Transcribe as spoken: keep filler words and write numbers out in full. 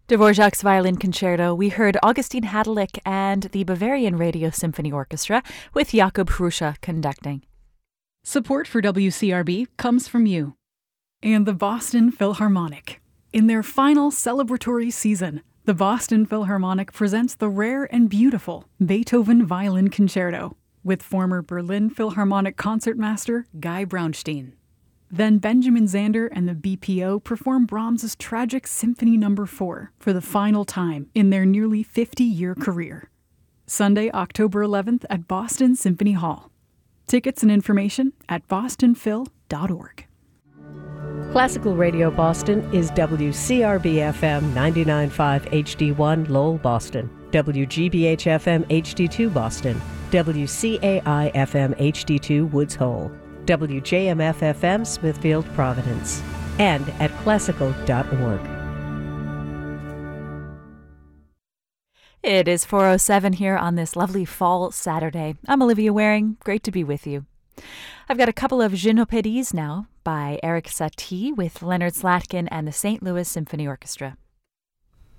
Dvorak's Violin Concerto, we heard Augustin Hadelich and the Bavarian Radio Symphony Orchestra with Jakub Hrusha conducting. Support for W C R B comes from you and the Boston Philharmonic. In their final celebratory season, the Boston Philharmonic presents the rare and beautiful Beethoven Violin Concerto with former Berlin Philharmonic concertmaster Guy Braunstein. Then Benjamin Zander and the B P O perform Brahms's tragic Symphony Number four for the final time in their nearly fifty-year career. Sunday, October eleventh at Boston Symphony Hall. Tickets and information at boston phil dot org. Classical Radio Boston is W C R B F M ninety-nine point five H D one Lowell, Boston, W G B H F M H D two Boston, W C A I F M H D two Woods Hole, W J M F F M Smithfield, Providence, and at classical dot org. It is four oh seven here on this lovely fall Saturday. I'm Olivia Waring. Great to be with you. I've got a couple of Gymnopédies now by Erik Satie with Leonard Slatkin and the Saint Louis Symphony Orchestra.